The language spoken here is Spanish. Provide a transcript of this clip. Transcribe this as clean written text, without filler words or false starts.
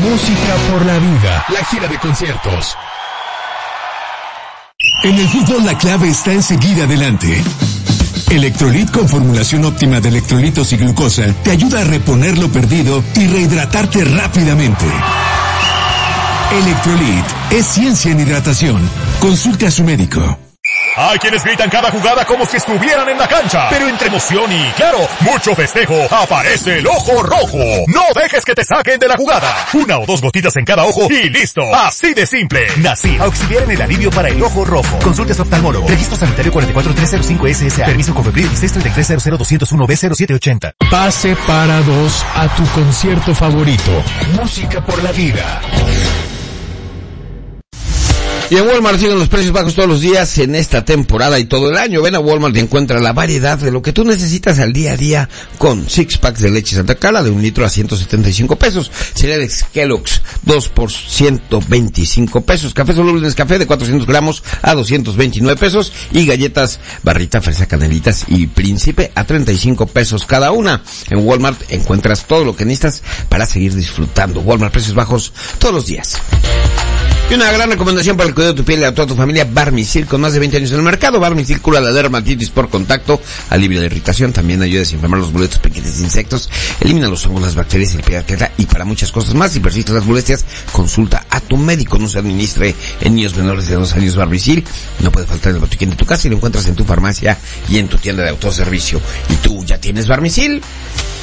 Música por la vida. La gira de conciertos. En el fútbol la clave está en seguir adelante. Electrolit con formulación óptima de electrolitos y glucosa te ayuda a reponer lo perdido y rehidratarte rápidamente. Electrolit es ciencia en hidratación. Consulte a su médico. Hay quienes gritan cada jugada como si estuvieran en la cancha, pero entre emoción y, claro, mucho festejo, aparece el ojo rojo. No dejes que te saquen de la jugada. 1 o 2 gotitas en cada ojo y listo. Así de simple. Nasir, auxiliar en el alivio para el ojo rojo. Consulte a su oftalmólogo. Registro sanitario 44305 SSA. Permiso Cofepris 1633000201B0780. Pase para 2 a tu concierto favorito. Música por la vida. Y en Walmart siguen los precios bajos todos los días en esta temporada y todo el año. Ven a Walmart y encuentra la variedad de lo que tú necesitas al día a día con 6 packs de leche Santa Clara de 1 litro a 175 pesos. Cereales Kellogg's 2 por 125 pesos. Café soluble Nescafé de 400 gramos a 229 pesos. Y galletas Barrita, Fresa, Canelitas y Príncipe a 35 pesos cada una. En Walmart encuentras todo lo que necesitas para seguir disfrutando. Walmart, precios bajos todos los días. Y una gran recomendación para el cuidado de tu piel y a toda tu familia, Barmisil, con más de 20 años en el mercado. Barmisil cura la dermatitis por contacto, alivia la irritación, también ayuda a desinflamar los boletos, piquetes de insectos, elimina los hongos, las bacterias y el pie de atleta y para muchas cosas más. Si persisten las molestias, consulta a tu médico. No se administre en niños menores de 2 años Barmisil. No puede faltar en el botiquín de tu casa y lo encuentras en tu farmacia y en tu tienda de autoservicio. ¿Y tú ya tienes Barmisil?